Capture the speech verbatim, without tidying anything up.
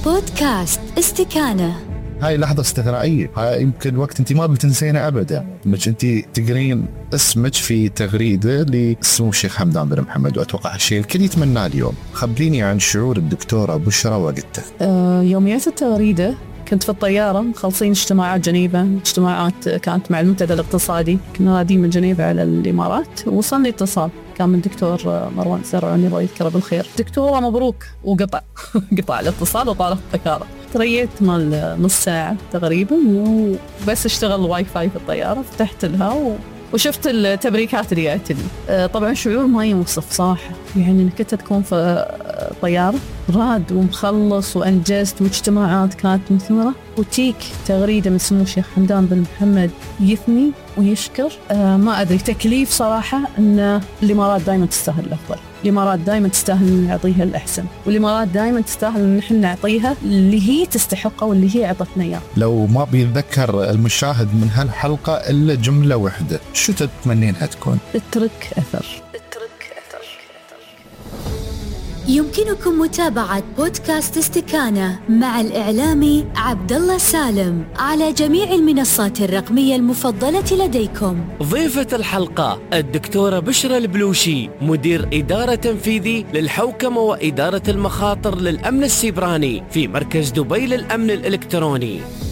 بودكاست استكانة. هاي لحظة استثنائية، هاي يمكن وقت انت ما بتنسينا ابدا، انك انت تقرين اسمك في تغريدة لسمو الشيخ حمدان بن محمد، واتوقع هالشيء الكل يتمناه اليوم. خبريني عن شعور الدكتورة بشرى وقتها. أه يوم جت التغريدة كنت في الطيارة مخلصين اجتماعات جنيفة، اجتماعات كانت مع المنتدى الاقتصادي، كنا رادين من جنيفة على الإمارات. وصلني اتصال كان من دكتور مروان زرعوني الله يذكره بالخير، دكتورة مبروك، وقطع قطع الاتصال وطارت الطيارة. تريت مال نص ساعة تقريبا وبس اشتغل الواي فاي في الطيارة، فتحت لها و... وشفت التبريكات اللي جاءت لي. طبعا شعور ما يوصف صراحة، يعني انك انت تكون في طيارة راد ومخلص وانجزت واجتماعات كانت مثمرة، وتيك تغريدة من سمو الشيخ حمدان بن محمد يثني ويشكر. آه ما ادري، تكليف صراحة ان الامارات دائما تستاهل الافضل، الامارات دائما تستاهل ان نعطيها الاحسن، والامارات دائما تستاهل ان نحن نعطيها اللي هي تستحقه واللي هي عطتنا اياه. لو ما بيتذكر المشاهد من هالحلقة الا جملة واحدة، شو تتمنينها تكون؟ اترك اثر. يمكنكم متابعة بودكاست استكانة مع الإعلامي عبد الله سالم على جميع المنصات الرقمية المفضلة لديكم. ضيفة الحلقة الدكتورة بشرى البلوشي، مدير إدارة تنفيذي للحوكمة وإدارة المخاطر للأمن السيبراني في مركز دبي للأمن الإلكتروني.